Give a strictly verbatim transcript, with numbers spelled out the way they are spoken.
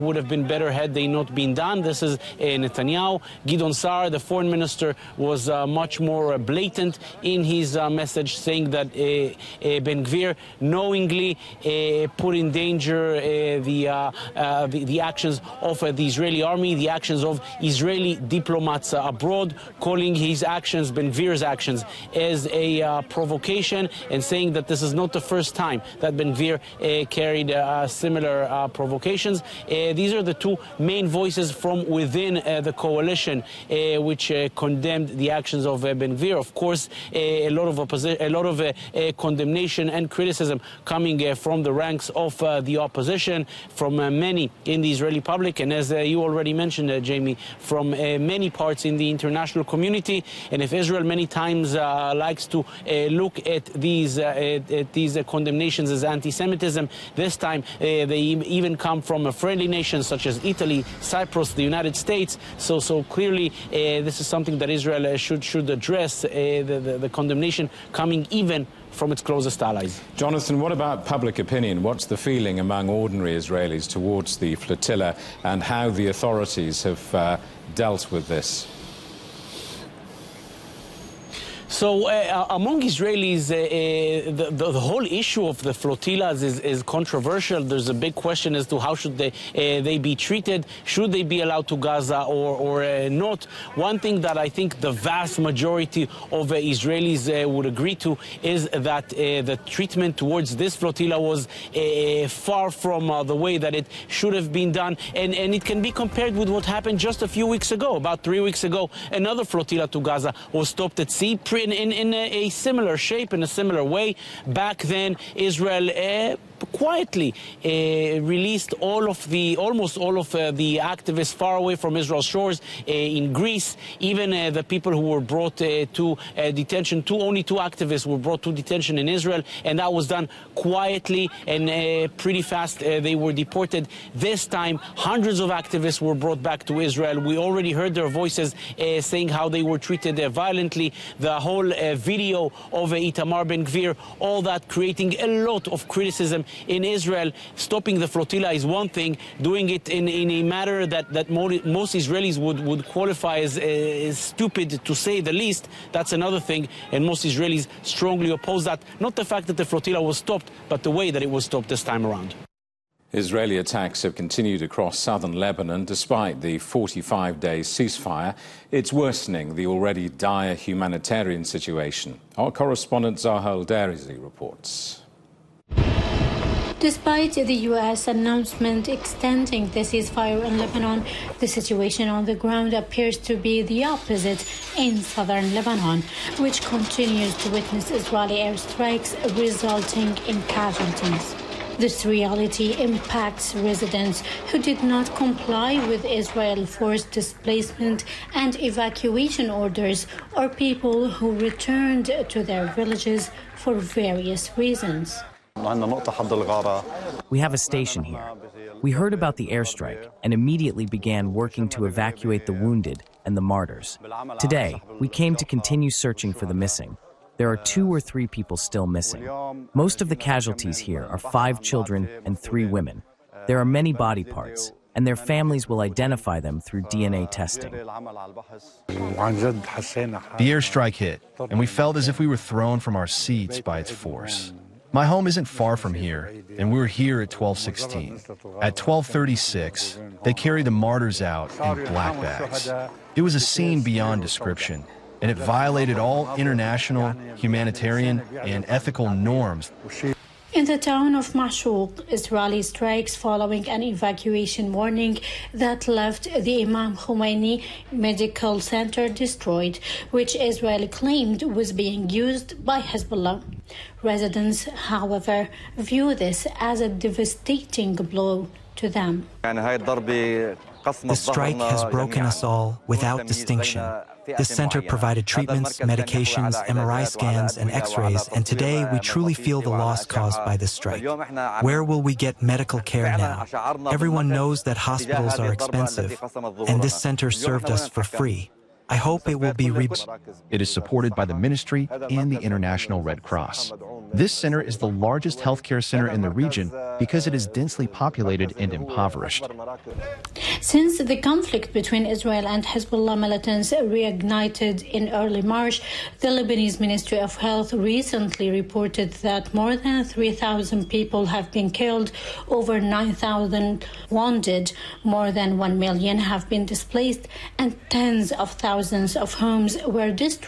would have been better had they not been done. This is uh, Netanyahu. Gideon Sa'ar, the foreign minister, was uh, much more uh, blatant in his uh, message, saying that uh, uh, Ben Gvir knowingly uh, put in danger uh, the, uh, uh, the the actions of uh, the Israeli army, the actions of Israeli diplomats uh, abroad, calling his actions, Ben Gvir's actions, as a uh, provocation, and saying that this is not the first time that Ben Gvir uh, carried uh, similar uh, provocations. Uh, These are the two main voices from within uh, the coalition, uh, which uh, condemned the actions of uh, Ben Gvir. Of course, uh, a lot of opposi a lot of uh, uh, condemnation and criticism coming uh, from the ranks of uh, the opposition, from uh, many in the Israeli public, and as uh, you already mentioned, uh, Jamie, from uh, many parts in the international community. And if Israel many times uh, likes to uh, look at these uh, at, at these uh, condemnations as anti-Semitism, this time uh, they even come from a friendly nation such as Italy, Cyprus, the United States. So, so clearly, uh, this is something that Israel uh, should should address. Uh, the, the the condemnation coming even from its closest allies. Jonathan, what about public opinion? What's the feeling among ordinary Israelis towards the flotilla, and how the authorities have uh, dealt with this? So uh, among Israelis, uh, the, the, the whole issue of the flotillas is, is controversial. There's a big question as to how should they, uh, they be treated. Should they be allowed to Gaza or, or uh, not? One thing that I think the vast majority of uh, Israelis uh, would agree to is that uh, the treatment towards this flotilla was uh, far from uh, the way that it should have been done. And, and it can be compared with what happened just a few weeks ago. About three weeks ago, another flotilla to Gaza was stopped at sea. In, in, in a, a similar shape, in a similar way. Back then, Israel uh, quietly uh, released all of the, almost all of uh, the activists far away from Israel's shores uh, in Greece. Even uh, the people who were brought uh, to uh, detention, two, only two activists were brought to detention in Israel, and that was done quietly and uh, pretty fast. Uh, they were deported. This time, hundreds of activists were brought back to Israel. We already heard their voices uh, saying how they were treated uh, violently. The whole uh, video of uh, Itamar Ben Gvir, all that creating a lot of criticism in Israel. Stopping the flotilla is one thing. Doing it in, in a manner that, that most Israelis would, would qualify as, uh, as stupid, to say the least, that's another thing. And most Israelis strongly oppose that. Not the fact that the flotilla was stopped, but the way that it was stopped this time around. Israeli attacks have continued across southern Lebanon despite the forty-five day ceasefire. It's worsening the already dire humanitarian situation. Our correspondent Zaha Al-Darizi reports. Despite the U S announcement extending the ceasefire in Lebanon, the situation on the ground appears to be the opposite in southern Lebanon, which continues to witness Israeli airstrikes resulting in casualties. This reality impacts residents who did not comply with Israel forced displacement and evacuation orders, or people who returned to their villages for various reasons. We have a station here. We heard about the airstrike and immediately began working to evacuate the wounded and the martyrs. Today, we came to continue searching for the missing. There are two or three people still missing. Most of the casualties here are five children and three women. There are many body parts, and their families will identify them through D N A testing. The airstrike hit, and we felt as if we were thrown from our seats by its force. My home isn't far from here, and we were here at twelve sixteen. At twelve thirty-six, they carried the martyrs out in black bags. It was a scene beyond description, and it violated all international, humanitarian, and ethical norms. In the town of Mashouq, Israeli strikes following an evacuation warning that left the Imam Khomeini Medical Center destroyed, which Israel claimed was being used by Hezbollah. Residents, however, view this as a devastating blow to them. The strike has broken us all without distinction. This center provided treatments, medications, M R I scans, and X-rays, and today we truly feel the loss caused by this strike. Where will we get medical care now? Everyone knows that hospitals are expensive, and this center served us for free. I hope it will be rebuilt. It is supported by the ministry and the International Red Cross. This center is the largest healthcare center in the region because it is densely populated and impoverished. Since the conflict between Israel and Hezbollah militants reignited in early March, the Lebanese Ministry of Health recently reported that more than three thousand people have been killed, over nine thousand wounded, more than one million have been displaced, and tens of thousands of homes were destroyed.